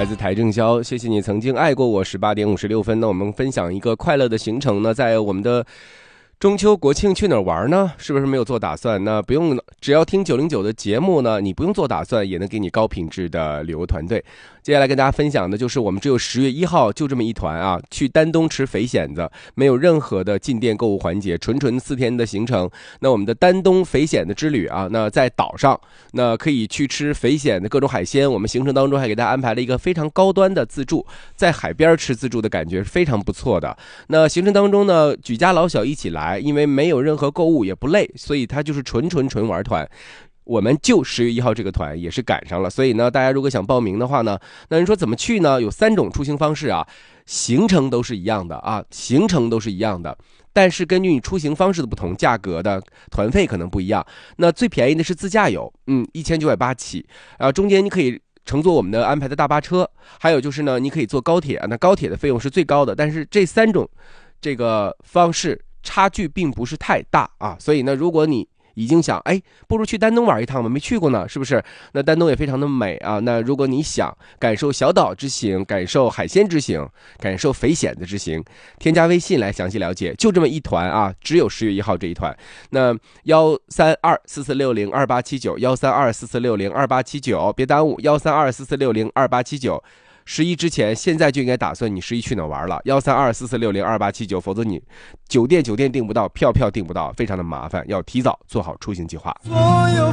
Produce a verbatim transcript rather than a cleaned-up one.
来自台正宵，谢谢你曾经爱过我。十八点五十六分，那我们分享一个快乐的行程呢，在我们的中秋国庆去哪儿玩呢？是不是没有做打算？那不用，只要听九零九的节目呢，你不用做打算也能给你高品质的旅游团队。接下来跟大家分享的就是我们只有十月一号就这么一团啊，去丹东吃肥蚬子，没有任何的进店购物环节，纯纯四天的行程。那我们的丹东肥蚬的之旅啊，那在岛上，那可以去吃肥蚬的各种海鲜。我们行程当中还给大家安排了一个非常高端的自助，在海边吃自助的感觉是非常不错的。那行程当中呢，举家老小一起来，因为没有任何购物也不累，所以它就是纯纯纯玩团。我们就十月一号这个团也是赶上了，所以呢，大家如果想报名的话呢，那人说怎么去呢？有三种出行方式啊，行程都是一样的啊，行程都是一样的，但是根据你出行方式的不同，价格的团费可能不一样。那最便宜的是自驾游，嗯，一千九百八起，啊，中间你可以乘坐我们的安排的大巴车，还有就是呢，你可以坐高铁，那高铁的费用是最高的，但是这三种这个方式差距并不是太大啊，所以呢，如果你已经想，哎，不如去丹东玩一趟吧，没去过呢，是不是？那丹东也非常的美啊。那如果你想感受小岛之行，感受海鲜之行，感受肥蚬子之行，添加微信来详细了解。就这么一团啊，只有十月一号这一团。那幺三二四四六零二八七九，幺三二四四六零二八七九，别耽误，幺三二四四六零二八七九。十一之前，现在就应该打算你十一去哪玩了。幺三二四四六零二八七九，否则你酒店酒店订不到，票票订不到，非常的麻烦，要提早做好出行计划。所有